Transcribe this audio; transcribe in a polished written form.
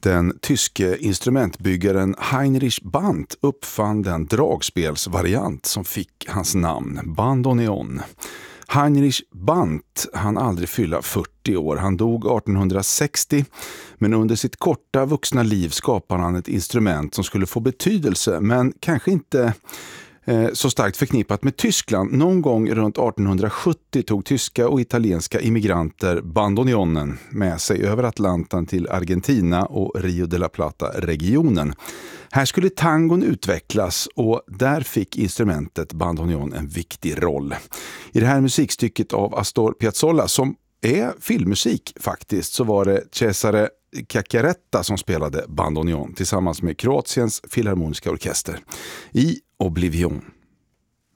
Den tyske instrumentbyggaren Heinrich Bandt uppfann den dragspelsvariant som fick hans namn, bandoneon. Heinrich Bandt hann aldrig fylla 40 år. Han dog 1860, men under sitt korta vuxna liv skapade han ett instrument som skulle få betydelse, men kanske inte så starkt förknippat med Tyskland. Någon gång runt 1870 tog tyska och italienska immigranter bandoneonen med sig över Atlanten till Argentina och Rio de la Plata-regionen. Här skulle tangon utvecklas och där fick instrumentet bandoneon en viktig roll. I det här musikstycket av Astor Piazzolla, som är filmmusik faktiskt, så var det Cesare Cacchiaretta som spelade bandoneon tillsammans med Kroatiens filharmoniska orkester i Oblivion.